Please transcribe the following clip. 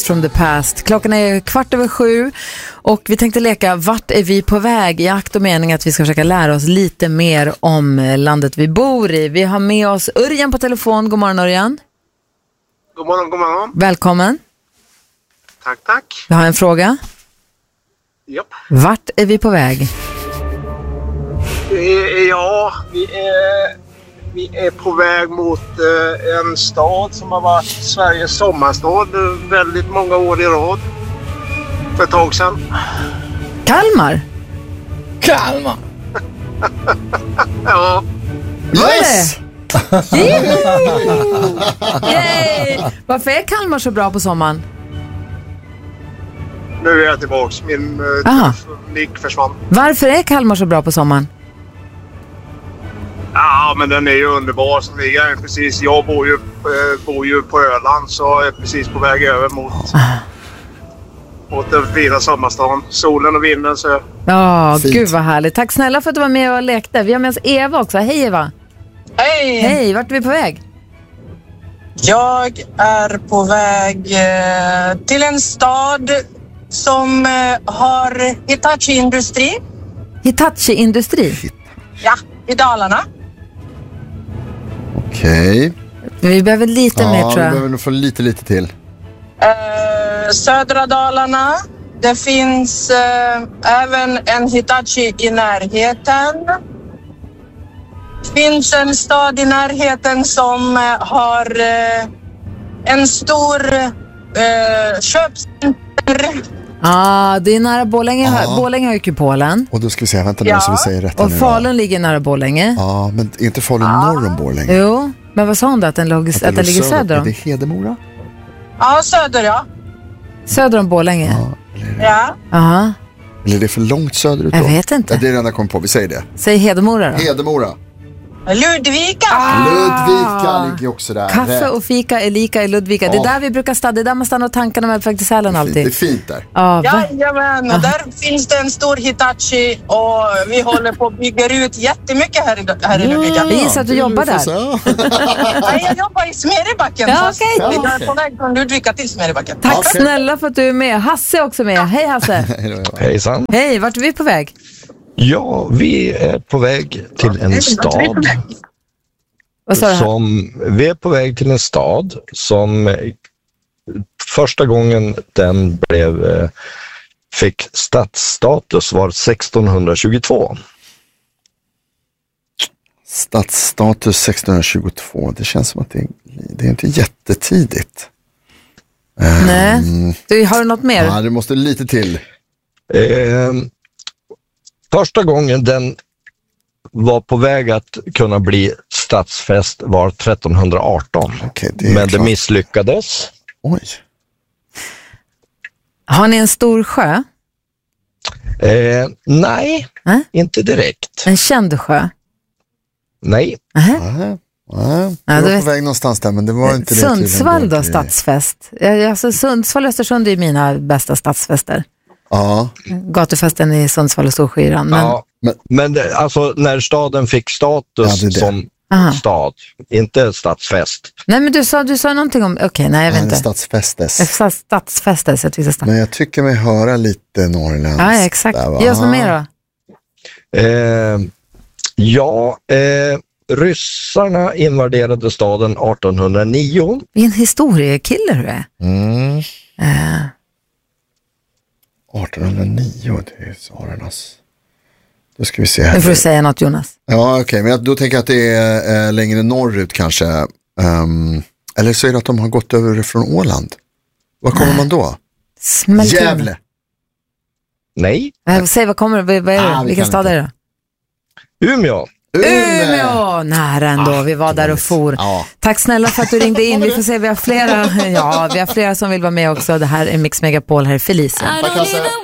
from the past. Klockan är 6:15 och vi tänkte leka vart är vi på väg i akt och mening att vi ska försöka lära oss lite mer om landet vi bor i. Vi har med oss Örjan på telefon. God morgon Örjan. God morgon, god morgon. Välkommen. Tack. Vi har en fråga. Japp. Vart är vi på väg? Ja, vi är på väg mot en stad som har varit Sveriges sommarstad väldigt många år i rad. För ett tag sedan. Kalmar? Ja. Yes! Yay! Varför är Kalmar så bra på sommaren? Nu är jag tillbaks. Min nick försvann. Varför är Kalmar så bra på sommaren? Ja, men den är ju underbar som ligger precis. Jag bor ju på Öland, så jag är precis på väg över mot den fina sommarstaden. Solen och vinden så. Ja, gud vad härligt. Tack snälla för att du var med och lekte. Vi har med oss Eva också. Hej Eva. Hej! Hej, vart är vi på väg? Jag är på väg till en stad som har Hitachi-industri. Hitachi-industri? Ja, i Dalarna. Okej. Vi behöver lite mer tror vi jag. behöver nog få lite till. Södra Dalarna. Det finns även en Hitachi i närheten. Det finns en stad i närheten som har en stor köpcenter. Det är nära Borlänge. Borlänge har ju Kupolen. Och då ska vi se, vänta nu så vi säger rätt. Och Falun ligger nära Borlänge. Ja, men är inte Falun norr om Borlänge? Jo, men vad sa hon då? Att den ligger söder om? Är det Hedemora? Ja, söder, ja. Söder om Borlänge? Ja. Aha. Eller är det för långt söderut då? Jag vet inte. Ja, det är det enda jag kom på, vi säger det. Säg Hedemora då. Hedemora. Ludvika. Ludvika ligger också där. Kaffe och fika är lika i Ludvika. Det är där vi brukar stanna. Det är där man stannar och tankarna med faktiskt Sälen alltid. Det är fint där. Jajamän, och där finns det en stor Hitachi och vi håller på att bygga ut jättemycket här i Ludvika. Jag gissar att du jobbar där. Nej, jag jobbar i Smedjebacken. Jag är på väg från Ludvika till Smedjebacken. Tack snälla för att du är med. Hasse är också med. Hej Hasse. Hejsan. Hej, vart är vi på väg? Ja, vi är på väg till en stad. Vi är på väg till en stad som första gången den fick stadsstatus var 1622. Stadsstatus 1622. Det känns som att det är inte jättetidigt. Nej. Har du något mer? Ja, det måste lite till. Första gången den var på väg att kunna bli stadsfäst var 1318. Men det misslyckades. Oj. Har ni en stor sjö? Nej, inte direkt. En känd sjö? Nej. Jag var på väg någonstans där, men det var inte det. Sundsvall då, stadsfest. Alltså Sundsvall och Östersund är mina bästa stadsfester. Ja. Gatufesten i Sundsvall och Storskyran. Men alltså när staden fick status som stad, inte stadsfest. Nej, men du sa någonting om, nej jag vet inte. Stadsfestes. Men jag tycker mig höra lite norrländskt. Ja, exakt. Ge oss något mer då. Ryssarna invaderade staden 1809. Det är en historiekille du är. 1809, det är Sararnas. Då ska vi se här. Nu får du säga något, Jonas. Ja, okej. Men då tänker jag att det är längre norrut kanske. Eller så är det att de har gått över från Åland. Var kommer man då? Gävle. Nej. Säg, vad kommer det? Vad är det? Vilken stad är det? Umeå. Nära ändå. Vi var där och for. Tack snälla för att du ringde in. Vi får se, vi har flera som vill vara med också. Det här är Mix Megapol, här är Felicia.